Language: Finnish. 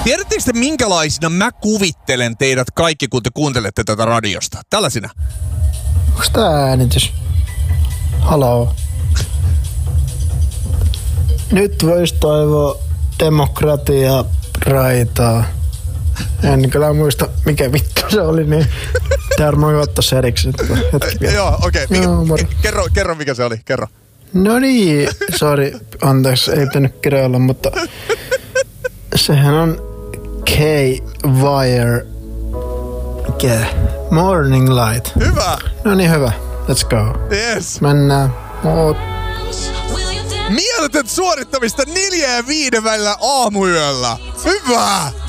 Tiedättekö te minkälaisina mä kuvittelen teidät kaikki, kun te kuuntelette tätä radiosta? Tällaisina. Onks tää äänitys? Haloo. Nyt vois toivoa demokratia raitaa. En kyllä muista, mikä vittu se oli, niin varmaan ottais erikseen. Joo, okei. Kerro, mikä se oli. Kerro. No niin, sori, anteeksi, ei pitänyt kirjoilla, mutta sehän on K-Wire. Morning Light. Hyvä. No niin, hyvä. Let's go. Yes. Mennään. Mieletön suorittamista 4 ja 5 välillä aamuyöllä. Hyvä.